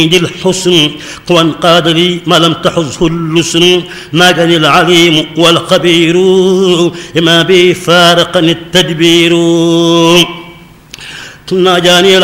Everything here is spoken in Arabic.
الحسن وانقاد لي ما لم تحزه اللسن ناجني العليم والخبير ما بي فارقني التدبير ناجاني